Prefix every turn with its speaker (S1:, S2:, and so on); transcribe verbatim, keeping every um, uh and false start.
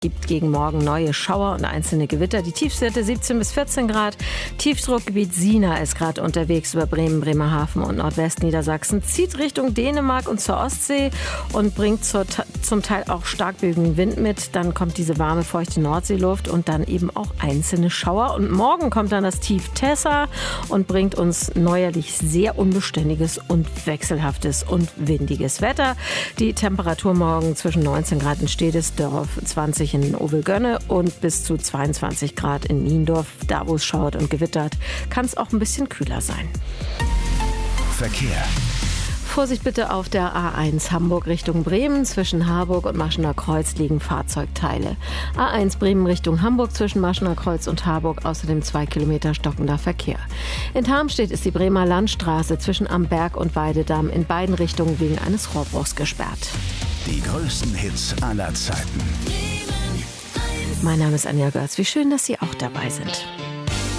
S1: Gibt gegen morgen neue Schauer und einzelne Gewitter. Die Tiefstwerte siebzehn bis vierzehn Grad. Tiefdruckgebiet Sina ist gerade unterwegs über Bremen, Bremerhaven und Nordwestniedersachsen. Zieht Richtung Dänemark und zur Ostsee und bringt zur, zum Teil auch starkböigen Wind mit. Dann kommt diese warme, feuchte Nordseeluft und dann eben auch einzelne Schauer. Und morgen kommt dann das Tief Tessa und bringt uns neuerlich sehr unbeständiges und wechselhaftes und windiges Wetter. Die Temperatur morgen zwischen neunzehn Grad in Stedesdorf, zwanzig in Ovelgönne und bis zu zweiundzwanzig Grad in Niendorf. Da, wo es schauert und gewittert, kann es auch ein bisschen kühler sein.
S2: Verkehr.
S1: Vorsicht bitte auf der A eins Hamburg Richtung Bremen. Zwischen Harburg und Maschener Kreuz liegen Fahrzeugteile. A eins Bremen Richtung Hamburg zwischen Maschener Kreuz und Harburg. Außerdem zwei Kilometer stockender Verkehr. In Tarmstedt ist die Bremer Landstraße zwischen Amberg und Weidedamm in beiden Richtungen wegen eines Rohrbruchs gesperrt.
S2: Die größten Hits aller Zeiten.
S1: Mein Name ist Anja Götz. Wie schön, dass Sie auch dabei sind.